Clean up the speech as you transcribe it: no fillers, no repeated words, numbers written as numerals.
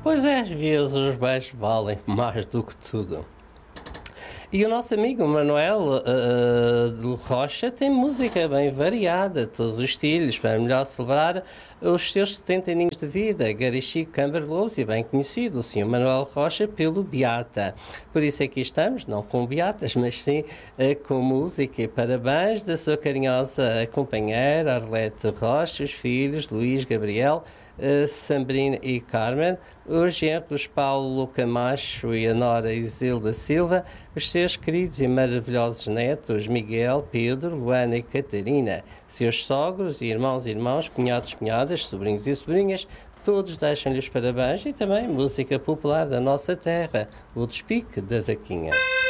Pois é, às vezes os beijos valem mais do que tudo. E o nosso amigo Manuel de Rocha tem música bem variada, todos os estilos, para melhor celebrar os seus 70 aninhos de vida. Gary Chico Camberlouze e bem conhecido, o Sr. Manuel Rocha, pelo Beata. Por isso aqui estamos, não com beatas, mas sim com música. E parabéns da sua carinhosa companheira Arlete Rocha, os filhos Luís, Gabriel, Sambrina e Carmen, os genros Paulo Camacho e a nora Isilda Silva, os seus queridos e maravilhosos netos Miguel, Pedro, Luana e Catarina, seus sogros, irmãos e irmãos, cunhados, cunhadas, sobrinhos e sobrinhas, todos deixam-lhe os parabéns e também música popular da nossa terra, o despique da vaquinha.